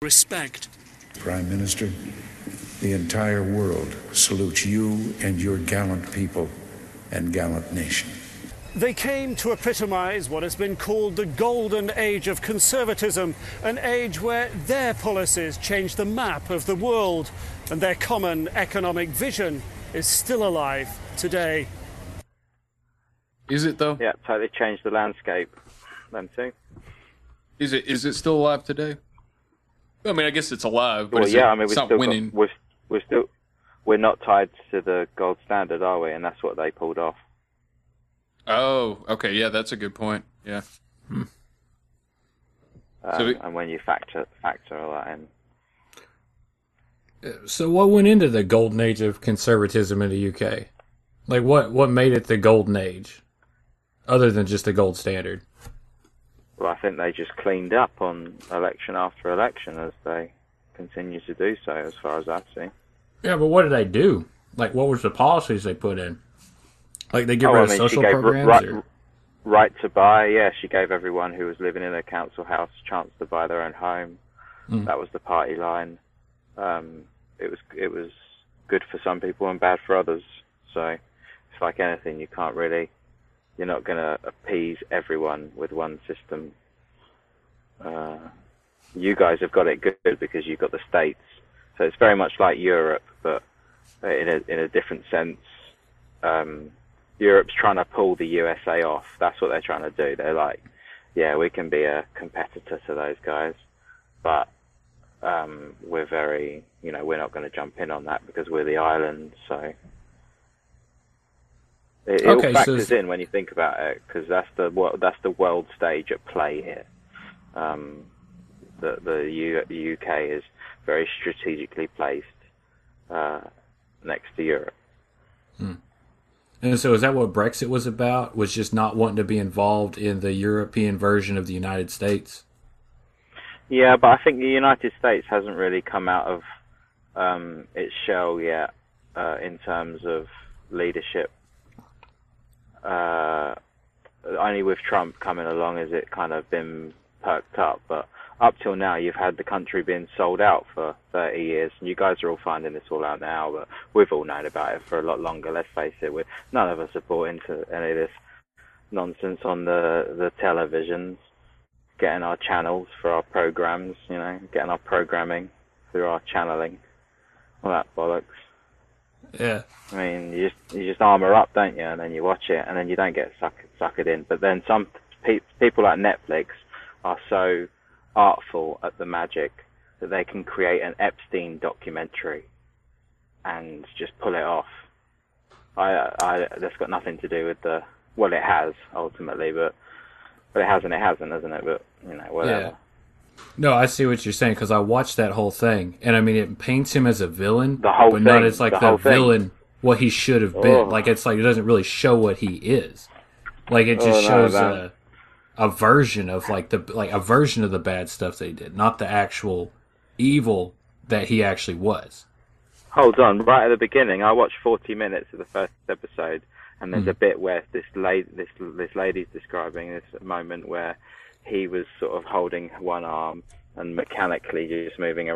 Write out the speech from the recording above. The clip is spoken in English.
respect. Prime Minister, the entire world salutes you and your gallant people and gallant nation. They came to epitomise what has been called the golden age of conservatism, an age where their policies changed the map of the world, and their common economic vision is still alive today. Is it though? Yeah, totally changed the landscape. Them too. Is it still alive today? I mean, I guess it's alive, but we're not winning. We're not tied to the gold standard, are we? And that's what they pulled off. Oh, okay, yeah, that's a good point. Yeah. And when you factor all that in. So what went into the golden age of conservatism in the UK? Like, what made it the golden age, other than just the gold standard? Well, I think they just cleaned up on election after election, as they continue to do so, as far as I've seen. Yeah, but what did they do? Like, what was the policies they put in? Like, they get rid of social programs? Right to buy, yeah. She gave everyone who was living in a council house a chance to buy their own home. That was the party line. It was good for some people and bad for others. So it's like anything, you're not going to appease everyone with one system. You guys have got it good because you've got the States. So it's very much like Europe, but in a different sense. Europe's trying to pull the USA off. That's what they're trying to do. They're like, yeah, we can be a competitor to those guys, but we're very, we're not going to jump in on that because we're the island. So it all factors in when you think about it, because that's the world stage at play here. The UK is very strategically placed next to Europe. And so is that what Brexit was about? Was just not wanting to be involved in the European version of the United States? Yeah, but I think the United States hasn't really come out of its shell yet in terms of leadership. Only with Trump coming along has it kind of been perked up, but up till now you've had the country being sold out for 30 years, and you guys are all finding this all out now, but we've all known about it for a lot longer. Let's face it, none of us are bought into any of this nonsense on the televisions, getting our channels for our programs, getting our programming through our channeling, all that bollocks. Yeah. I mean, you just armor up, don't you? And then you watch it, and then you don't get suckered in. But then some people like Netflix are so artful at the magic that they can create an Epstein documentary and just pull it off. That's got nothing to do with it has ultimately, but it has and it hasn't, hasn't it? But whatever. Yeah. No, I see what you're saying, because I watched that whole thing, and I mean, it paints him as a villain, but not as like the villain what he should have been. Like, it's like it doesn't really show what he is. Like, it just shows a version of a version of the bad stuff they did, not the actual evil that he actually was. Hold on, right at the beginning, I watched 40 minutes of the first episode, and there's a bit where this lady's describing this moment where he was sort of holding one arm and mechanically just moving